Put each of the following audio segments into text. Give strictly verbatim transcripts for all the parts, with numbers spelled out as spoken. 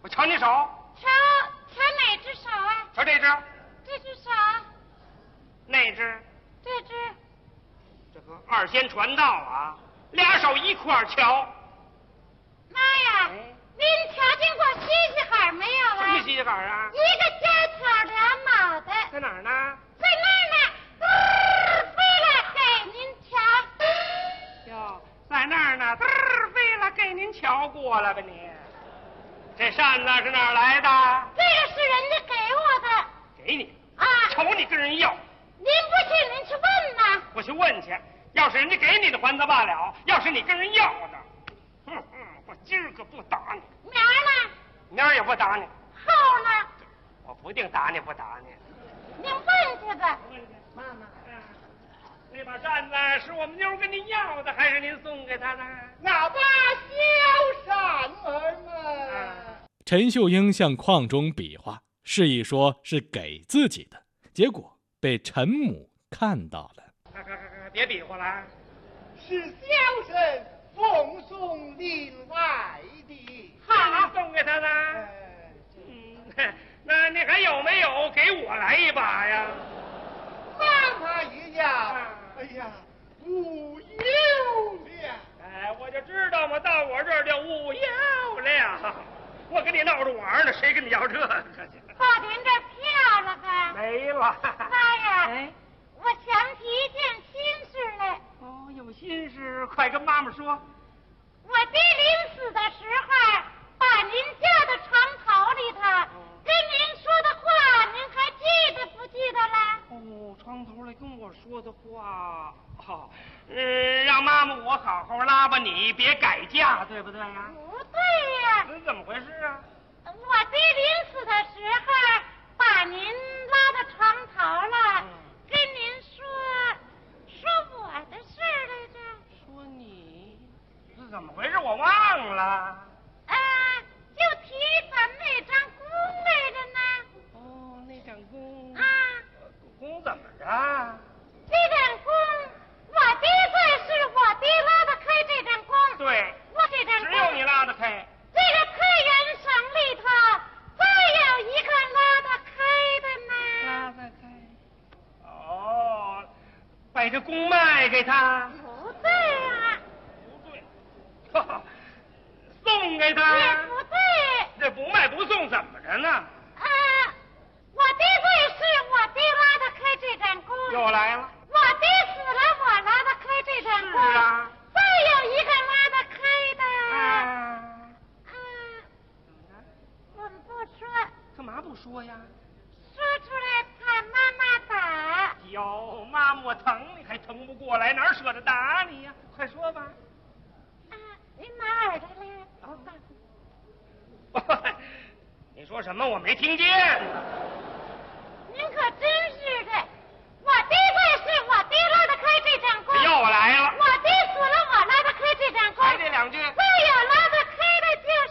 我瞧你手。 瞧瞧哪只手啊？ 瞧这只。 这只手。 那只。 这只。 这个二仙传道啊，俩手一块瞧。 妈呀！哎、您瞧见过西西海没有啊？ 什么西西海啊？ 一个尖挑两脑的。 在哪儿呢？ 在那儿呢。嘚飞了，给您瞧。 哟，在那儿呢，嘚飞了，给您瞧过了吧你？这扇子是哪儿来的？ 这个是人家给我的。 给你啊？ 瞅你跟人要。 您不信，您去问呐。 我去问去。要是人家给你的还则罢了，要是你跟人要的，哼哼，我今儿可不打你。 明儿呢？ 明儿也不打你。 后呢？ 我不定打你不打你。 您问去吧。 问去，妈妈。那把扇子是我们妞跟您要的，还是您送给她的？ 那把小扇儿嘛。 陈秀英向邝中比划，示意说是给自己的，结果被陈母看到了。 快快快快，别比划了， 是小生奉送另外的。 好，送给他的。 哎、 嗯，那你还有没有给我来一把呀？ 妈妈一样。哎呀，无有了。 哎，我就知道嘛，到我这儿就无有了。我跟你闹着玩呢，谁跟你要这个去？ 报您这票了吧？ 没了。 妈呀！ 哎， 我想起一件心事来。 哦，有心事，快跟妈妈说。 我爹临死的时候，把您家的床头里头跟您说的话，您还记得不记得了？ 哦，床头里跟我说的话，哦，嗯，让妈妈我好好拉吧你，别改嫁，对不对呀？ 不对呀。 那怎么回事啊？ 我爹临死的时候，把您拉到床头了，嗯、跟您说说我的事来着。 说你？是怎么回事？我忘了。 啊，就提咱们那张弓来着呢。 哦，那张弓。 啊。 弓怎么着？ 这张弓，我爹在世，我爹拉得开这张弓。 对。 我这张弓。 只有你拉得开。 这个太原省里头，再有一个拉得开的呢。 拉得开。哦，把这弓卖给他。 不对啊。 不对。哈哈，送给他。 也不对。 这不卖不送怎么着呢？ 啊，我爹在世，我爹拉得开这张弓。 又来了。 我爹死了，我拉得开这张弓。 是啊。 再有一个拉得开的。 啊。 啊。怎么着？我们不说。 干嘛不说呀？ 说出来怕妈妈打。 哟，妈妈我疼你还疼不过来，哪舍得打你呀？快说吧。 啊，您拿耳朵来。 哦，你说什么？我没听见。 您可真是的，我爹在世，我爹拉得开这张弓。 又来了。 我爹死了，我拉得开这张弓。 还这两句。 再有拉得开的就是。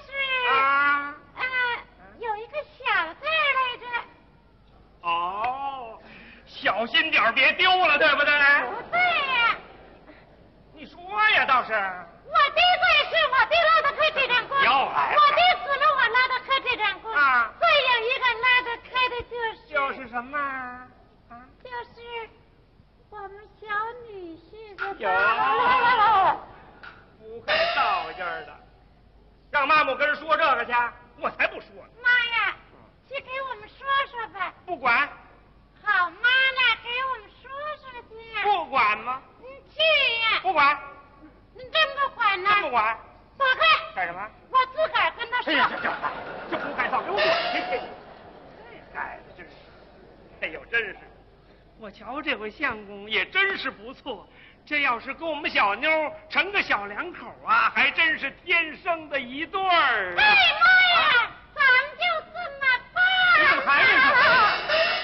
啊。 啊，有一个小字来着。 哦，小心点别丢了，对不对？ 不对呀。 你说呀，倒是。 我爹在世，我爹拉得开这张弓。 又来了。 我爹死了，我拉得开这张弓。 啊。 再有一个拉得开的就是。 就是什么？啊。 就是我们小女婿的。 有。不会道劲儿的，让妈妈跟人说这个去，我才不说呢。 妈呀，去给我们说说吧。 不管。 好妈呢，给我们说说去。 不管吗？ 你去呀。 不管。 你真不管呢？ 真不管。 走开。 干什么？ 我自个儿跟他说。 哎呀，这这这不该造，给我滚去！这孩子真是，哎呦，真是，我瞧这回相公也真是不错。这要是跟我们小妞成个小两口啊，还真是天生的一对儿。 哎妈呀，啊、咱们就这么办。 你怎么还没说？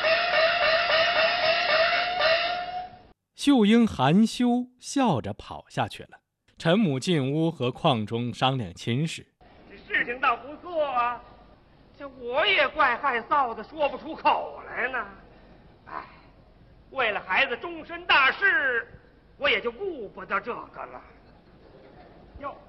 秀英含羞笑着跑下去了。陈母进屋和邝中商量亲事。 这事情倒不错啊，这我也怪害臊的，说不出口来呢。哎，为了孩子终身大事，我也就顾不得这个了。哟。